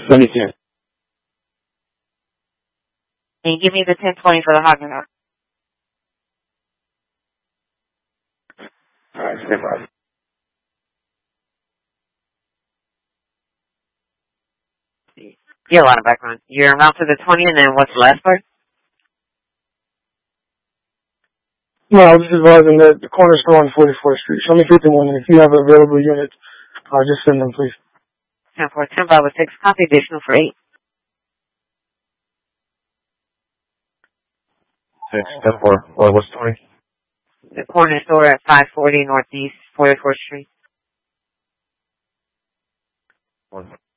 2010. Can you give me the 1020 for the Haagen Dazs? All right, stand by. You have a lot of background. You're around to the 20, and then what's the last part? No, I was just advising that the corner store on 44th Street. Show me 51, and if you have available units, just send them, please. 10-4, 10 Bravo 6, copy additional for 8. 10-4, what's 20? The corner store at 540 Northeast 44th Street. 1.